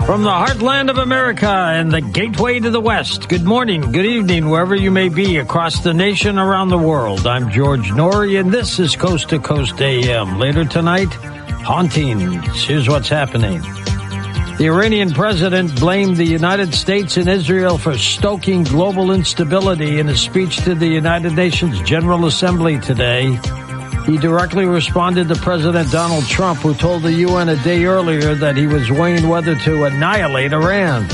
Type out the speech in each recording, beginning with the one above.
From the heartland of America and the gateway to the West, good morning, good evening, wherever you may be across the nation, around the world. I'm George Noory, and this is Coast to Coast AM. Later tonight, hauntings. Here's what's happening. The Iranian president blamed the United States and Israel for stoking global instability in a speech to the United Nations General Assembly today. He directly responded to President Donald Trump, who told the UN a day earlier that he was weighing whether to annihilate Iran.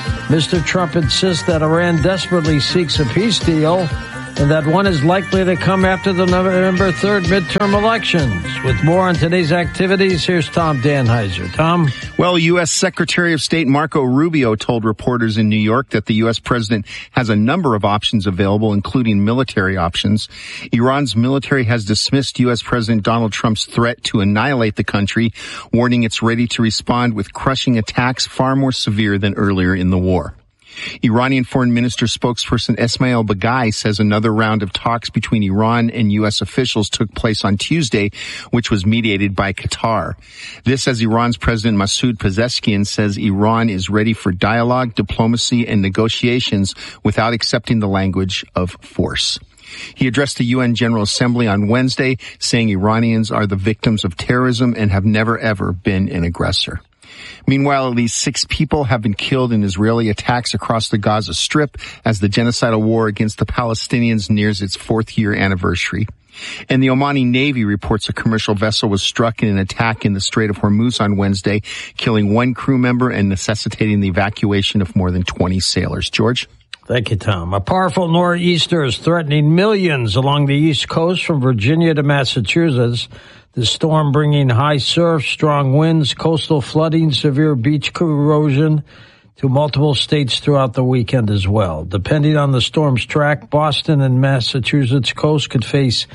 Mr. Trump insists that Iran desperately seeks a peace deal and that one is likely to come after the November 3rd midterm elections. With more on today's activities, here's Tom Danheiser. Tom? Well, U.S. Secretary of State Marco Rubio told reporters in New York that the U.S. president has a number of options available, including military options. Iran's military has dismissed U.S. President Donald Trump's threat to annihilate the country, warning it's ready to respond with crushing attacks far more severe than earlier in the war. Iranian Foreign Minister spokesperson Esmail Baghaei says another round of talks between Iran and U.S. officials took place on Tuesday, which was mediated by Qatar. This as Iran's President Masoud Pezeshkian says Iran is ready for dialogue, diplomacy, and negotiations without accepting the language of force. He addressed the UN General Assembly on Wednesday, saying Iranians are the victims of terrorism and have never, ever been an aggressor. Meanwhile, at least 6 people have been killed in Israeli attacks across the Gaza Strip as the genocidal war against the Palestinians nears its 4th year anniversary. And the Omani Navy reports a commercial vessel was struck in an attack in the Strait of Hormuz on Wednesday, killing 1 crew member and necessitating the evacuation of more than 20 sailors. George? Thank you, Tom. A powerful nor'easter is threatening millions along the East Coast from Virginia to Massachusetts. The storm bringing high surf, strong winds, coastal flooding, severe beach erosion to multiple states throughout the weekend as well. Depending on the storm's track, Boston and Massachusetts coast could face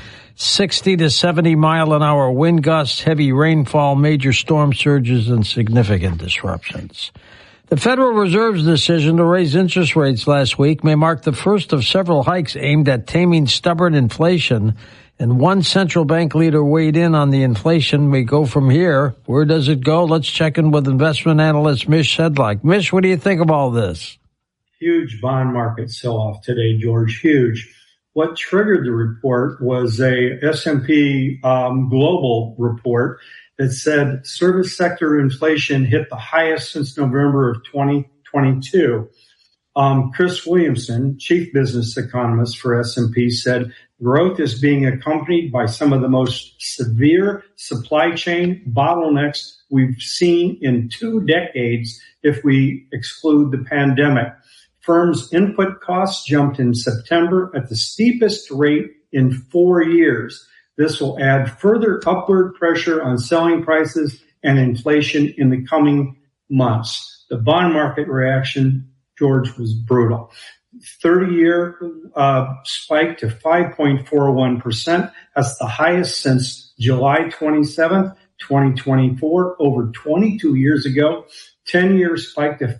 60 to 70 mile-an-hour wind gusts, heavy rainfall, major storm surges, and significant disruptions. The Federal Reserve's decision to raise interest rates last week may mark the first of several hikes aimed at taming stubborn inflation. And one central bank leader weighed in on the inflation. We go from here. Where does it go? Let's check in with investment analyst Mish Sedlak. Mish, what do you think of all this? Huge bond market sell-off today, George. Huge. What triggered the report was a S&P global report that said service sector inflation hit the highest since November of 2022. Chris Williamson, chief business economist for S&P, said growth is being accompanied by some of the most severe supply chain bottlenecks we've seen in 2 decades if we exclude the pandemic. Firms' input costs jumped in September at the steepest rate in 4 years. This will add further upward pressure on selling prices and inflation in the coming months. The bond market reaction, George, was brutal. 30-year spike to 5.41%. That's the highest since July 27th, 2024, over 22 years ago. 10-year spike to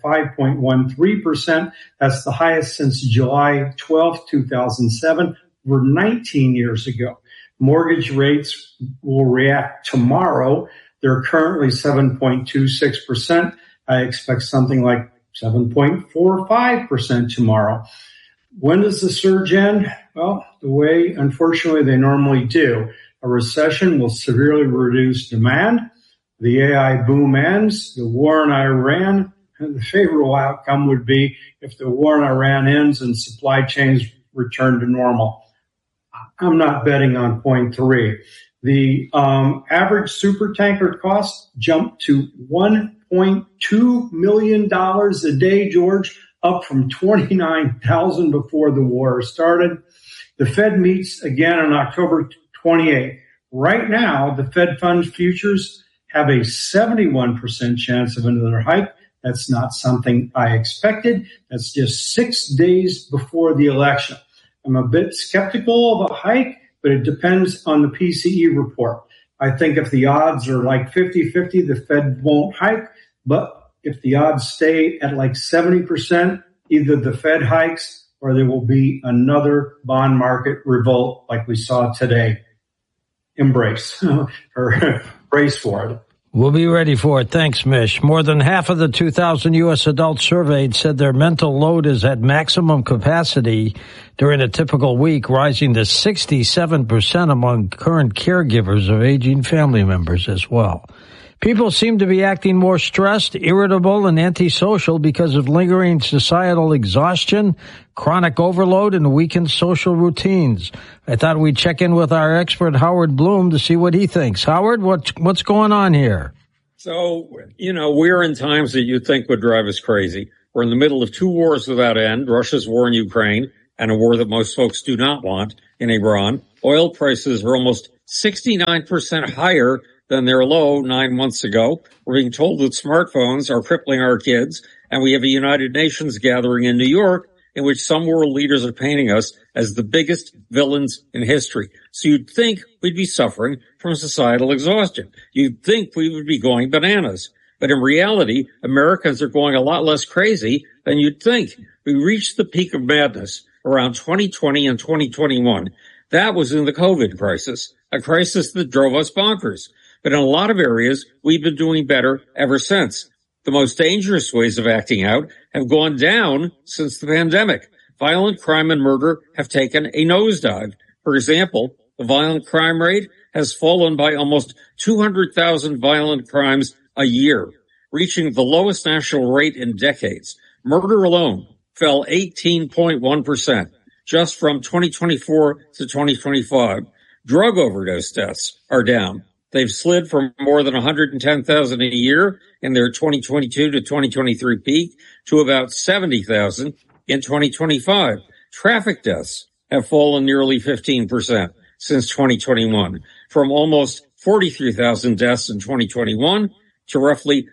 5.13%. That's the highest since July 12th, 2007, over 19 years ago. Mortgage rates will react tomorrow. They're currently 7.26%. I expect something like 7.45% tomorrow. When does the surge end? Well, the way, unfortunately, they normally do. A recession will severely reduce demand. The AI boom ends. The war in Iran. And the favorable outcome would be if the war in Iran ends and supply chains return to normal. I'm not betting on point 3. The average supertanker cost jumped to $1.2 million a day, George, up from $29,000 before the war started. The Fed meets again on October 28th. Right now, the Fed funds futures have a 71% chance of another hike. That's not something I expected. That's just 6 days before the election. I'm a bit skeptical of a hike, but it depends on the PCE report. I think if the odds are like 50-50, the Fed won't hike. But if the odds stay at like 70%, either the Fed hikes or there will be another bond market revolt like we saw today. Embrace or brace for it. We'll be ready for it. Thanks, Mish. More than half of the 2,000 U.S. adults surveyed said their mental load is at maximum capacity during a typical week, rising to 67% among current caregivers of aging family members as well. People seem to be acting more stressed, irritable, and antisocial because of lingering societal exhaustion, chronic overload, and weakened social routines. I thought we'd check in with our expert, Howard Bloom, to see what he thinks. Howard, what's going on here? So, we're in times that you'd think would drive us crazy. We're in the middle of two wars without end, Russia's war in Ukraine, and a war that most folks do not want in Iran. Oil prices are almost 69% higher than their low 9 months ago. We're being told that smartphones are crippling our kids, and we have a United Nations gathering in New York in which some world leaders are painting us as the biggest villains in history. So you'd think we'd be suffering from societal exhaustion. You'd think we would be going bananas. But in reality, Americans are going a lot less crazy than you'd think. We reached the peak of madness around 2020 and 2021. That was in the COVID crisis, a crisis that drove us bonkers. But in a lot of areas, we've been doing better ever since. The most dangerous ways of acting out have gone down since the pandemic. Violent crime and murder have taken a nosedive. For example, the violent crime rate has fallen by almost 200,000 violent crimes a year, reaching the lowest national rate in decades. Murder alone fell 18.1% just from 2024 to 2025. Drug overdose deaths are down. They've slid from more than 110,000 a year in their 2022 to 2023 peak to about 70,000 in 2025. Traffic deaths have fallen nearly 15% since 2021, from almost 43,000 deaths in 2021 to roughly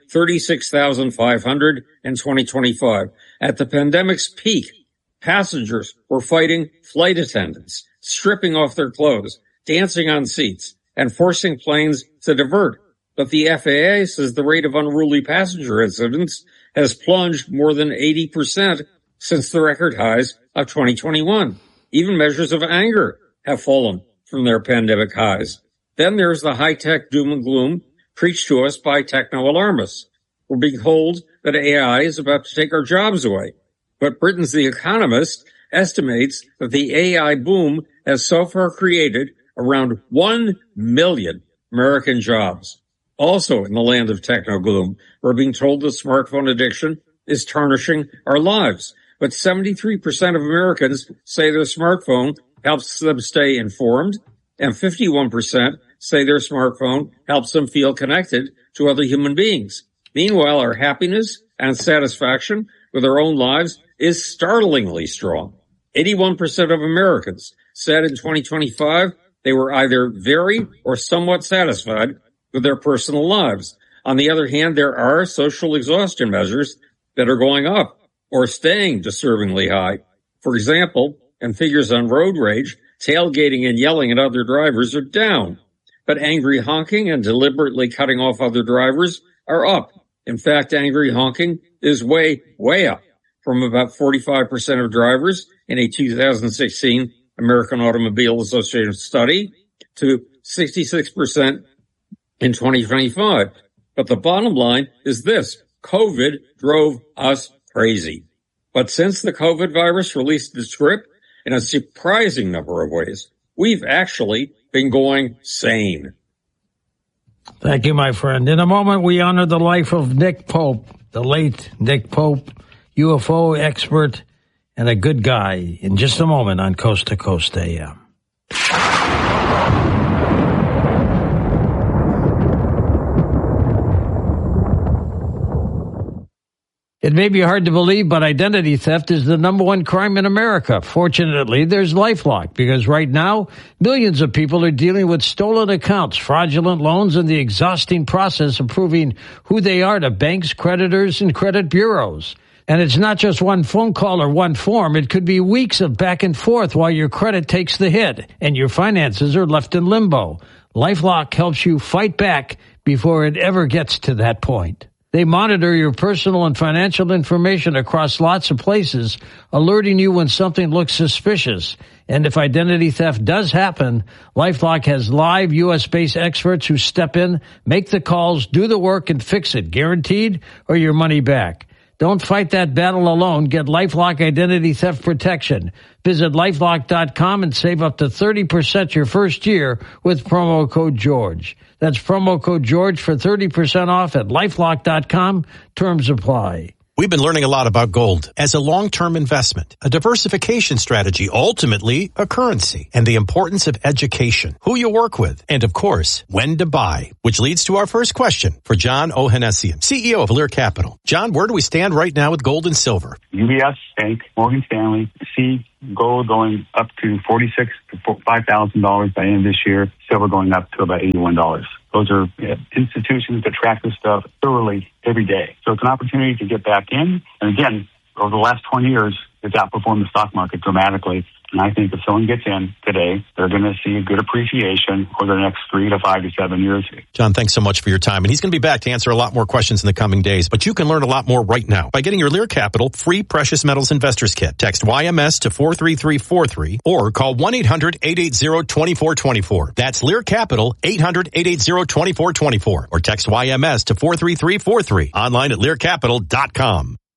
36,500 in 2025. At the pandemic's peak, passengers were fighting flight attendants, stripping off their clothes, dancing on seats, and forcing planes to divert. But the FAA says the rate of unruly passenger incidents has plunged more than 80% since the record highs of 2021. Even measures of anger have fallen from their pandemic highs. Then there's the high-tech doom and gloom preached to us by techno-alarmists. We're being told that AI is about to take our jobs away. But Britain's The Economist estimates that the AI boom has so far created around 1 million American jobs. Also in the land of techno-gloom, we're being told that smartphone addiction is tarnishing our lives. But 73% of Americans say their smartphone helps them stay informed, and 51% say their smartphone helps them feel connected to other human beings. Meanwhile, our happiness and satisfaction with our own lives is startlingly strong. 81% of Americans said in 2025 they were either very or somewhat satisfied with their personal lives. On the other hand, there are social exhaustion measures that are going up or staying disturbingly high. For example, and figures on road rage, tailgating and yelling at other drivers are down. But angry honking and deliberately cutting off other drivers are up. In fact, angry honking is way up, from about 45% of drivers in a 2016 American Automobile Association study to 66% in 2025. But the bottom line is this: COVID drove us crazy. But since the COVID virus released its grip in a surprising number of ways, we've actually been going sane. Thank you, my friend. In a moment, we honor the life of Nick Pope, the late Nick Pope, UFO expert and a good guy, in just a moment on Coast to Coast AM. It may be hard to believe, but identity theft is the number one crime in America. Fortunately, there's LifeLock, because right now, millions of people are dealing with stolen accounts, fraudulent loans, and the exhausting process of proving who they are to banks, creditors, and credit bureaus. And it's not just one phone call or one form. It could be weeks of back and forth while your credit takes the hit and your finances are left in limbo. LifeLock helps you fight back before it ever gets to that point. They monitor your personal and financial information across lots of places, alerting you when something looks suspicious. And if identity theft does happen, LifeLock has live U.S.-based experts who step in, make the calls, do the work, and fix it, guaranteed, or your money back. Don't fight that battle alone. Get LifeLock Identity Theft Protection. Visit LifeLock.com and save up to 30% your first year with promo code George. That's promo code George for 30% off at LifeLock.com. Terms apply. We've been learning a lot about gold as a long-term investment, a diversification strategy, ultimately a currency, and the importance of education, who you work with, and of course, when to buy, which leads to our first question for John Ohanessian, CEO of Lear Capital. John, where do we stand right now with gold and silver? UBS Bank, Morgan Stanley, see gold going up to $46,000 to $5,000 by the end of this year, silver going up to about $81. Those are institutions that track this stuff thoroughly every day. So it's an opportunity to get back in. And again, over the last 20 years, it's outperformed the stock market dramatically. And I think if someone gets in today, they're going to see a good appreciation over the next 3 to 5 to 7 years. John, thanks so much for your time. And he's going to be back to answer a lot more questions in the coming days. But you can learn a lot more right now by getting your Lear Capital free Precious Metals Investors Kit. Text YMS to 43343 or call 1-800-880-2424. That's Lear Capital, 800-880-2424. Or text YMS to 43343. Online at LearCapital.com.